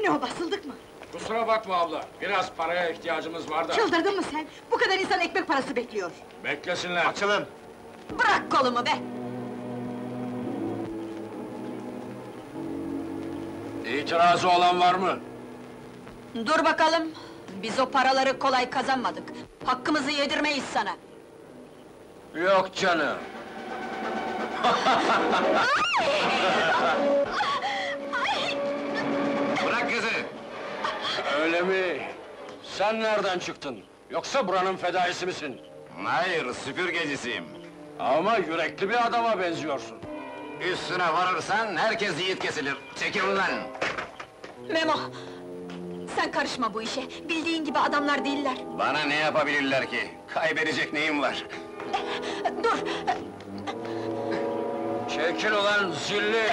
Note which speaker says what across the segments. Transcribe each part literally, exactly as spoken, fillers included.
Speaker 1: Ne o, basıldık mı?
Speaker 2: Kusura bakma abla, biraz paraya ihtiyacımız var da.
Speaker 1: Çıldırdın mı sen? Bu kadar insan ekmek parası bekliyor!
Speaker 2: Beklesinler.
Speaker 3: Açılın!
Speaker 1: Bırak kolumu be!
Speaker 2: İtirazı olan var mı?
Speaker 1: Dur bakalım! Biz o paraları kolay kazanmadık! Hakkımızı yedirmeyiz sana!
Speaker 2: Yok canım.
Speaker 3: Bırak kızı!
Speaker 2: Öyle mi? Sen nereden çıktın? Yoksa buranın fedaisi misin?
Speaker 3: Hayır, süpürgecisiyim.
Speaker 2: Ama yürekli bir adama benziyorsun.
Speaker 3: Üstüne varırsan herkes yiğit kesilir. Çekil ulan!
Speaker 1: Memo! Sen karışma bu işe! Bildiğin gibi adamlar değiller!
Speaker 3: Bana ne yapabilirler ki? Kaybedecek neyim var?
Speaker 1: Dur!
Speaker 2: Çekil ulan zilli!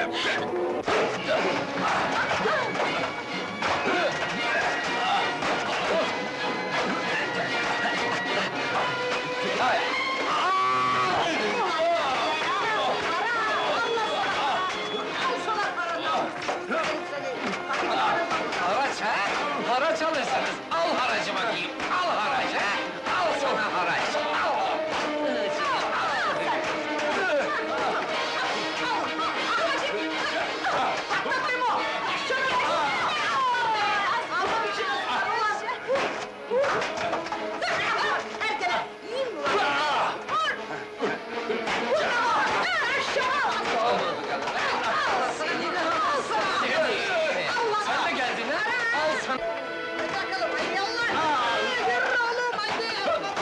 Speaker 3: Haraç ha? Haraç alırsınız. Al haracı bakayım. Al haraç ha? Al sana haraç. Al. Sen de geldin ha? Al sana.
Speaker 1: Bakalım, hadi yallah! Yürü oğlum, hadi!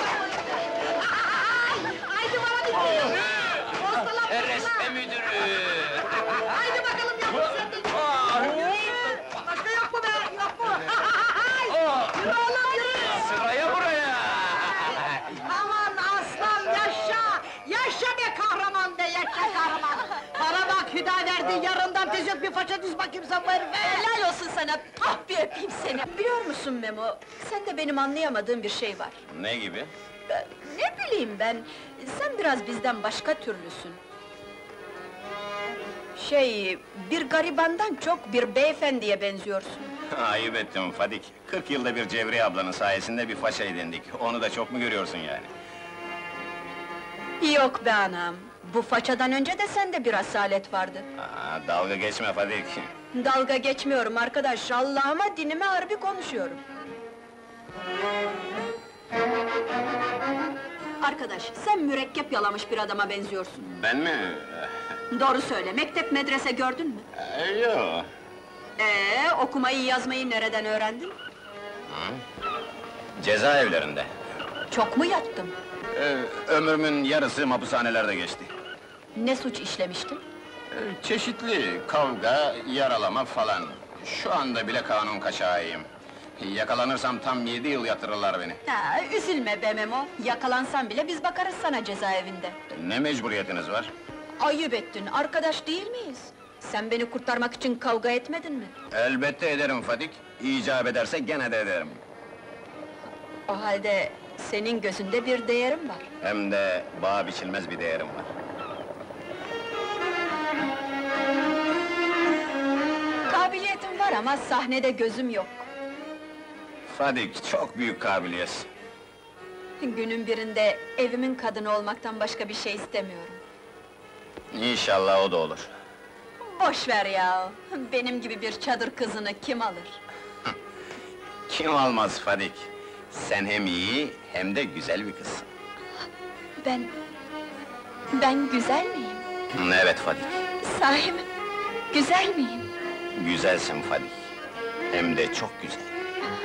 Speaker 1: Haydi bana bitti! Postalar,
Speaker 3: Resme müdürü.
Speaker 1: haydi bakalım yavrum sen de! Başka yok mu be, yok mu? Yürü oğlum, yürü!
Speaker 3: Sıraya buraya.
Speaker 1: Aman aslan, yaşa! Yaşa be kahraman be, yaşa kahraman! Bana bak, Hüdaverdi, yarından tez yok bir faça düz bakayım sen bu herife! Helal olsun sana, ah bir öpeyim seni! Biliyor musun Memo, sende benim anlayamadığım bir şey var.
Speaker 3: Ne gibi?
Speaker 1: Ee, Ne bileyim ben, sen biraz bizden başka türlüsün. Şey, bir garibandan çok bir beyefendiye benziyorsun.
Speaker 3: Ayıp ettim Fadik. Kırk yılda bir Cevriye ablanın sayesinde bir faça edindik. Onu da çok mu görüyorsun yani?
Speaker 1: Yok be anam, bu façadan önce de sende bir asalet vardı.
Speaker 3: Aa, dalga geçme Fadik.
Speaker 1: Dalga geçmiyorum arkadaş, Allah'ıma dinime harbi konuşuyorum. Arkadaş, sen mürekkep yalamış bir adama benziyorsun.
Speaker 3: Ben mi?
Speaker 1: Doğru söyle, mektep medrese gördün mü?
Speaker 3: Ee, yo.
Speaker 1: Ee, okumayı yazmayı nereden öğrendin?
Speaker 3: Cezaevlerinde.
Speaker 1: Çok mu yattın?
Speaker 3: Ee, ömrümün yarısı hapishanelerde geçti.
Speaker 1: Ne suç işlemiştin?
Speaker 3: Ee, çeşitli kavga, yaralama falan. Şu anda bile kanun kaçağıyım. Yakalanırsam tam yedi yıl yatırırlar beni.
Speaker 1: Ha, üzülme be Memo, yakalansan bile biz bakarız sana cezaevinde.
Speaker 3: Ne mecburiyetiniz var?
Speaker 1: Ayıp ettin, arkadaş değil miyiz? Sen beni kurtarmak için kavga etmedin mi?
Speaker 3: Elbette ederim Fadik. İcap ederse gene de ederim.
Speaker 1: O halde senin gözünde bir değerim var.
Speaker 3: Hem de bağ biçilmez bir değerim var.
Speaker 1: Kabiliyetim var ama sahnede gözüm yok.
Speaker 3: Fadik, çok büyük kabiliyet.
Speaker 1: Günün birinde evimin kadını olmaktan başka bir şey istemiyorum.
Speaker 3: İnşallah o da olur.
Speaker 1: Boş ver ya, benim gibi bir çadır kızını kim alır?
Speaker 3: Kim almaz Fadik? Sen hem iyi, hem de güzel bir kız.
Speaker 1: Ben... Ben güzel miyim?
Speaker 3: Evet Fadik,
Speaker 1: Sahi mi? Güzel miyim?
Speaker 3: güzelsin Fadik. Hem de çok güzel.